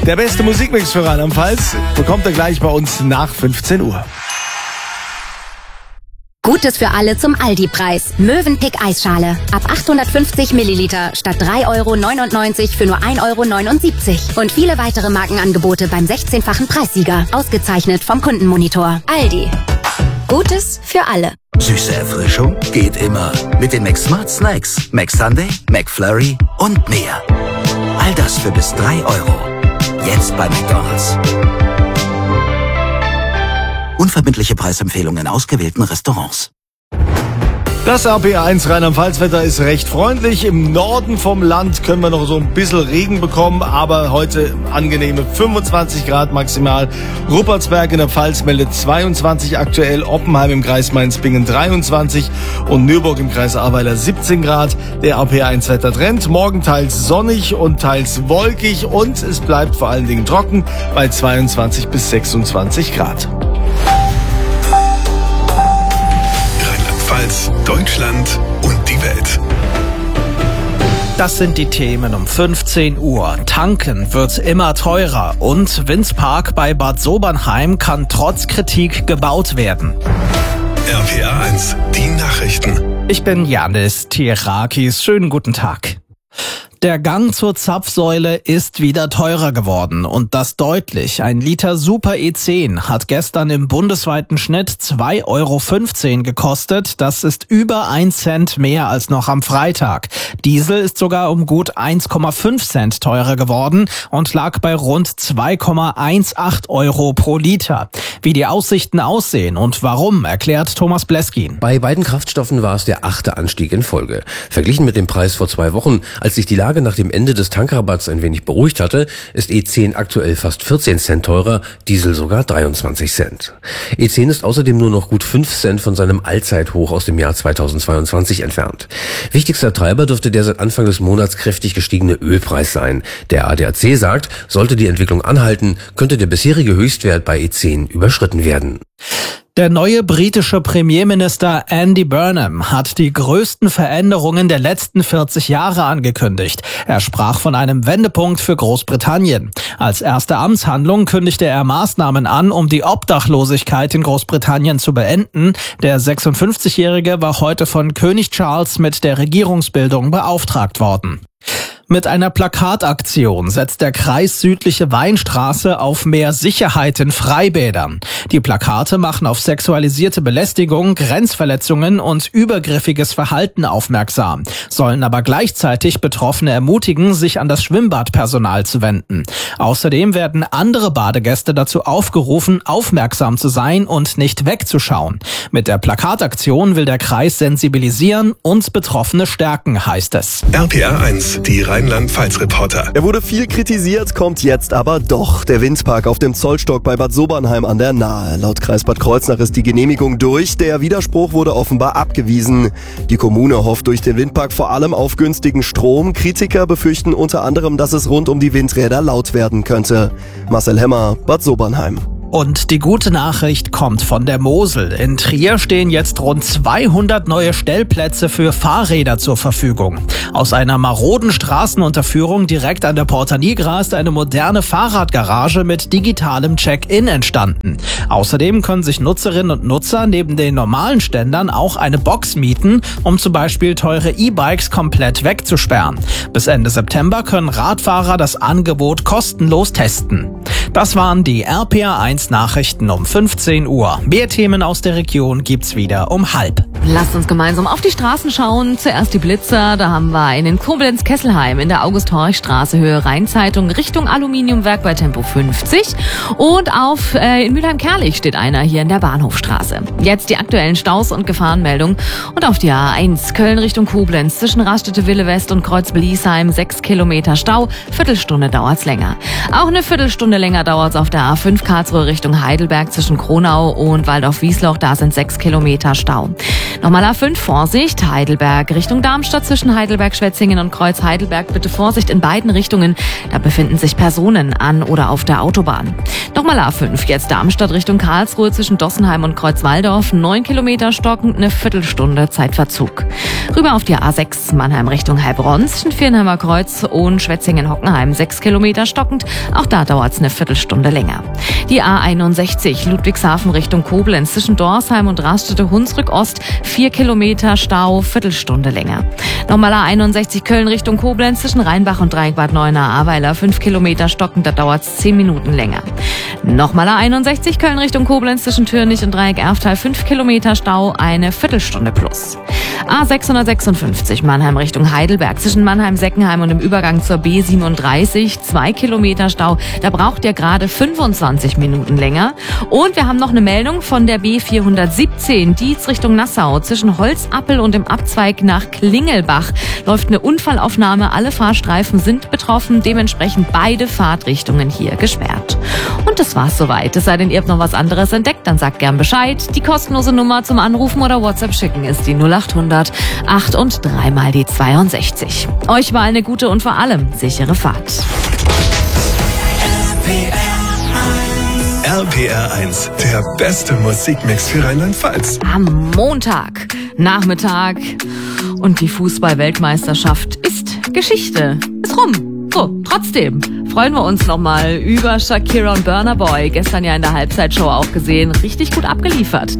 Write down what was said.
Der beste Musikmix für Rheinland-Pfalz bekommt er gleich bei uns nach 15 Uhr. Gutes für alle zum Aldi-Preis. Mövenpick Eisschale. Ab 850 Milliliter statt 3,99 € für nur 1,79 € Und viele weitere Markenangebote beim 16-fachen Preissieger. Ausgezeichnet vom Kundenmonitor. Aldi. Gutes für alle. Süße Erfrischung geht immer. Mit den McSmart Snacks. McSunday, McFlurry und mehr. All das für bis 3 €. Jetzt bei McDonald's. Unverbindliche Preisempfehlungen in ausgewählten Restaurants. Das RPR1 Rheinland-Pfalz-Wetter ist recht freundlich. Im Norden vom Land können wir noch so ein bisschen Regen bekommen, aber heute angenehme 25 Grad maximal. Ruppertsberg in der Pfalz meldet 22 aktuell, Oppenheim im Kreis Mainz-Bingen 23 und Nürburg im Kreis Ahrweiler 17 Grad. Der RPR1-Wettertrend, morgen teils sonnig und teils wolkig und es bleibt vor allen Dingen trocken bei 22 bis 26 Grad. Deutschland und die Welt. Das sind die Themen um 15 Uhr. Tanken wird immer teurer und Windspark bei Bad Sobernheim kann trotz Kritik gebaut werden. RPR1, die Nachrichten. Ich bin Janis Tierakis. Schönen guten Tag. Der Gang zur Zapfsäule ist wieder teurer geworden und das deutlich. Ein Liter Super E10 hat gestern im bundesweiten Schnitt 2,15 € gekostet. Das ist über 1 Cent mehr als noch am Freitag. Diesel ist sogar um gut 1,5 Cent teurer geworden und lag bei rund 2,18 € pro Liter. Wie die Aussichten aussehen und warum, erklärt Thomas Bleskin. Bei beiden Kraftstoffen war es der 8. Anstieg in Folge. Verglichen mit dem Preis vor 2 Wochen, als sich die Lage nach dem Ende des Tankrabatts ein wenig beruhigt hatte, ist E10 aktuell fast 14 Cent teurer, Diesel sogar 23 Cent. E10 ist außerdem nur noch gut 5 Cent von seinem Allzeithoch aus dem Jahr 2022 entfernt. Wichtigster Treiber dürfte der seit Anfang des Monats kräftig gestiegene Ölpreis sein. Der ADAC sagt, sollte die Entwicklung anhalten, könnte der bisherige Höchstwert bei E10 überschritten werden. Der neue britische Premierminister Andy Burnham hat die größten Veränderungen der letzten 40 Jahre angekündigt. Er sprach von einem Wendepunkt für Großbritannien. Als erste Amtshandlung kündigte er Maßnahmen an, um die Obdachlosigkeit in Großbritannien zu beenden. Der 56-Jährige war heute von König Charles mit der Regierungsbildung beauftragt worden. Mit einer Plakataktion setzt der Kreis Südliche Weinstraße auf mehr Sicherheit in Freibädern. Die Plakate machen auf sexualisierte Belästigung, Grenzverletzungen und übergriffiges Verhalten aufmerksam, sollen aber gleichzeitig Betroffene ermutigen, sich an das Schwimmbadpersonal zu wenden. Außerdem werden andere Badegäste dazu aufgerufen, aufmerksam zu sein und nicht wegzuschauen. Mit der Plakataktion will der Kreis sensibilisieren und Betroffene stärken, heißt es. RPR1, die Rheinland-Pfalz-Reporter. Er wurde viel kritisiert, kommt jetzt aber doch. Der Windpark auf dem Zollstock bei Bad Sobernheim an der Nahe. Laut Kreis Bad Kreuznach ist die Genehmigung durch. Der Widerspruch wurde offenbar abgewiesen. Die Kommune hofft durch den Windpark vor allem auf günstigen Strom. Kritiker befürchten unter anderem, dass es rund um die Windräder laut werden könnte. Marcel Hemmer, Bad Sobernheim. Und die gute Nachricht kommt von der Mosel. In Trier stehen jetzt rund 200 neue Stellplätze für Fahrräder zur Verfügung. Aus einer maroden Straßenunterführung direkt an der Porta Nigra ist eine moderne Fahrradgarage mit digitalem Check-in entstanden. Außerdem können sich Nutzerinnen und Nutzer neben den normalen Ständern auch eine Box mieten, um zum Beispiel teure E-Bikes komplett wegzusperren. Bis Ende September können Radfahrer das Angebot kostenlos testen. Das waren die RPR1 Nachrichten um 15 Uhr. Mehr Themen aus der Region gibt's wieder um 12:30. Lasst uns gemeinsam auf die Straßen schauen. Zuerst die Blitzer. Da haben wir in Koblenz-Kesselheim in der August-Horch-Straße Höhe Rheinzeitung Richtung Aluminiumwerk bei Tempo 50. Und in Mülheim-Kerlich steht einer hier in der Bahnhofstraße. Jetzt die aktuellen Staus und Gefahrenmeldungen. Und auf die A1 Köln Richtung Koblenz zwischen Raststätte-Wille West und Kreuzbliesheim 6 Kilometer Stau. Viertelstunde dauert's länger. Auch eine Viertelstunde länger dauert es auf der A5 Karlsruhe Richtung Heidelberg zwischen Kronau und Waldorf-Wiesloch. Da sind 6 Kilometer Stau. Nochmal A5, Vorsicht, Heidelberg Richtung Darmstadt zwischen Heidelberg-Schwetzingen und Kreuz-Heidelberg. Bitte Vorsicht in beiden Richtungen. Da befinden sich Personen an oder auf der Autobahn. Nochmal A5, jetzt Darmstadt Richtung Karlsruhe zwischen Dossenheim und Kreuzwaldorf. 9 Kilometer stockend, eine Viertelstunde Zeitverzug. Rüber auf die A6 Mannheim Richtung Heilbronn zwischen Viernheimer Kreuz und Schwetzingen-Hockenheim. 6 Kilometer stockend, auch da dauert es eine Viertelstunde länger. Die A61 Ludwigshafen Richtung Koblenz zwischen Dorsheim und Raststätte-Hunsrück-Ost. 4 Kilometer Stau, Viertelstunde länger. Nochmal A61 Köln Richtung Koblenz zwischen Rheinbach und Dreieck Bad Neuenahr-Ahrweiler. 5 Kilometer stockend, da dauert es 10 Minuten länger. Nochmal A61 Köln Richtung Koblenz zwischen Türnich und Dreieck Erftal. 5 Kilometer Stau, eine Viertelstunde plus. A656 Mannheim Richtung Heidelberg zwischen Mannheim-Seckenheim und im Übergang zur B37. 2 Kilometer Stau, da braucht ihr gerade 25 Minuten länger. Und wir haben noch eine Meldung von der B417 Dietz Richtung Nassau. Zwischen Holzappel und dem Abzweig nach Klingelbach läuft eine Unfallaufnahme. Alle Fahrstreifen sind betroffen, dementsprechend beide Fahrtrichtungen hier gesperrt. Und das war's soweit. Es sei denn, ihr habt noch was anderes entdeckt, dann sagt gern Bescheid. Die kostenlose Nummer zum Anrufen oder WhatsApp schicken ist die 0800 8 und 3 mal die 62. Euch war eine gute und vor allem sichere Fahrt. RPR 1, der beste Musikmix für Rheinland-Pfalz. Am Montag, Nachmittag und die Fußball-Weltmeisterschaft ist Geschichte. Ist rum. So, trotzdem freuen wir uns nochmal über Shakira und Burna Boy. Gestern ja in der Halbzeitshow auch gesehen. Richtig gut abgeliefert.